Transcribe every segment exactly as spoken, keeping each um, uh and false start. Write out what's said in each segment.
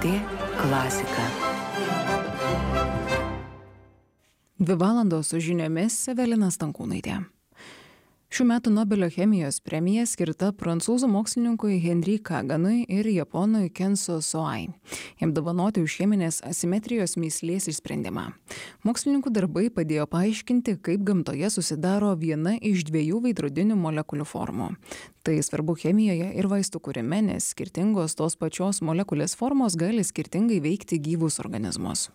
T klasika. Dvi valandos su žiniomis Evelina Stankūnaitė. Šių metų Nobelio chemijos premija skirta prancūzų mokslininkui Henri Kaganui ir japonui Kenzo Soai. Jam dovanoti už cheminės asimetrijos mįslės išsprendimą. Mokslininkų darbai padėjo paaiškinti, kaip gamtoje susidaro viena iš dviejų veidrodinių molekulių formų. Tai svarbu chemijoje ir vaistų kūrime, nes skirtingos tos pačios molekulės formos gali skirtingai veikti gyvus organizmus.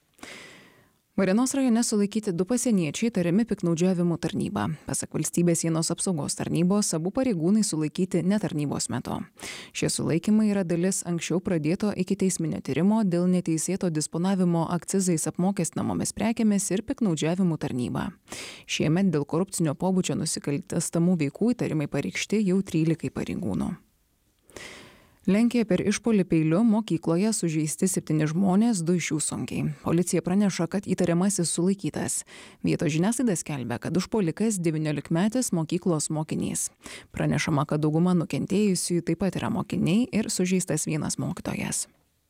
Varėnos rajone sulaikyti du pasieniečiai tariami piktnaudžiavimų tarnyba. Pasak valstybės sienos apsaugos tarnybos, abu pareigūnai sulaikyti ne tarnybos metu. Šie sulaikymai yra dalis anksčiau pradėto ikiteisminio tyrimo dėl neteisėto disponavimo akcizais apmokestinamomis prekėmis ir piktnaudžiavimų tarnyba. Šiemet dėl korupcinio pobūdžio nusikalstamų veikų įtarimai pareikšti jau trylikai pareigūnų. Lenkijoje per išpuolį peiliu mokykloje sužeisti septyni žmonės, du iš jų sunkiai. Policija praneša, kad įtariamasis sulaikytas. Vietos žiniasklaida skelbia, kad užpuolikas devyniolikmetis mokyklos mokinys. Pranešama, kad dauguma nukentėjusiųjų taip pat yra mokiniai ir sužeistas vienas mokytojas.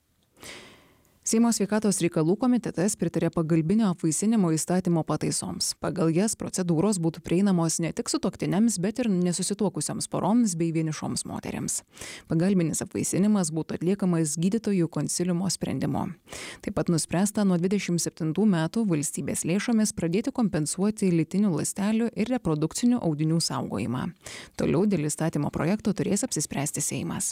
Seimo sveikatos reikalų komitetas pritarė pagalbinio apvaisinimo įstatymo pataisoms. Pagal jas procedūros būtų prieinamos ne tik sutuoktiniams, bet ir nesusituokusioms poroms bei vienišoms moteriams. Pagalbinis apvaisinimas būtų atliekamas gydytojų konsiliumo sprendimo. Taip pat nuspręsta nuo dvidešimt septintų metų valstybės lėšomis pradėti kompensuoti lytinių ląstelių ir reprodukcinių audinių saugojimą. Toliau dėl įstatymo projekto turės apsispręsti Seimas.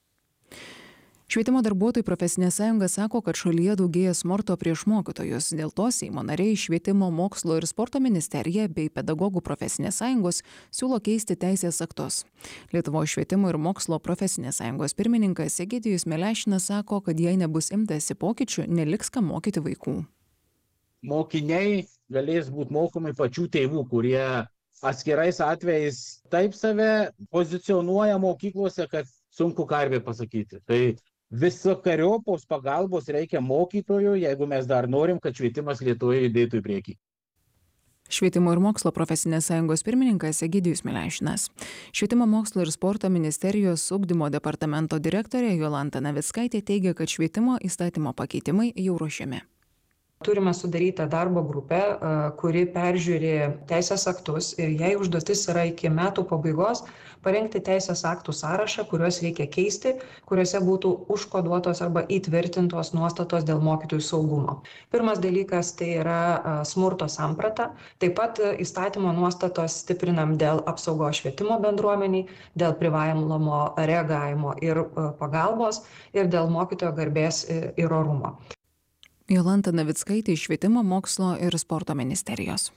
Švietimo darbuotojų profesinė sąjunga sako, kad šalyje daugėja smurto prieš mokytojus. Dėl to Seimo nariai Švietimo, mokslo ir sporto ministerija bei pedagogų profesinės sąjungos siūlo keisti teisės aktus. Lietuvos švietimo ir mokslo profesinės sąjungos pirmininkas Egidijus Milešinas sako, kad jei nebus imtasi pokyčių, neliks kam mokyti vaikų. Mokiniai galės būti mokomi pačių tėvų, kurie atskirais atvejais taip save pozicionuoja mokyklose, kad sunku karvė pasakyti. Tai visokeriopos pagalbos reikia mokytojų, jeigu mes dar norim, kad švietimas Lietuvoje judėtų į priekį. Švietimo ir mokslo profesinės sąjungos pirmininkas Egidijus Milešinas. Švietimo, mokslo ir sporto ministerijos ugdymo departamento direktorė Jolanta Navickaitė teigia, kad švietimo įstatymo pakeitimai jau ruošiami. Turime sudarytą darbo grupę, kuri peržiūri teisės aktus ir jai užduotis yra iki metų pabaigos parengti teisės aktų sąrašą, kuriuos reikia keisti, kuriuose būtų užkoduotos arba įtvirtintos nuostatos dėl mokytojų saugumo. Pirmas dalykas tai yra smurto samprata, taip pat įstatymo nuostatos stiprinam dėl apsaugos švietimo bendruomeniai, dėl privalomo reagavimo ir pagalbos ir dėl mokytojo garbės ir orumo. Jolanta Navickaitė iš Švietimo, mokslo ir sporto ministerijos.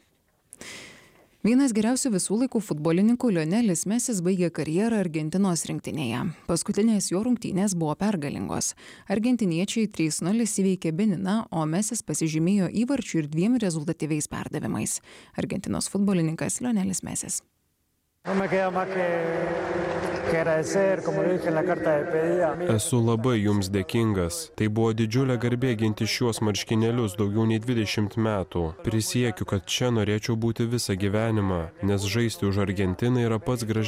Vienas geriausių visų laikų futbolininkų Lionelis Mesis baigė karjerą Argentinos rinktinėje. Paskutinės jo rungtynės buvo pergalingos. Argentiniečiai trys nulis įveikė Beniną, o Mesis pasižymėjo įvarčių ir dviem rezultatyviais perdavimais. Argentinos futbolininkas Lionelis Mesis. Esu labai jums dėkingas. Tai buvo didžiulė garbė ginti šiuos marškinėlius daugiau nei dvidešimt metų. Prisiekiu, kad čia norėčiau būti visą gyvenimą, nes žaisti už Argentiną yra pats gražiausias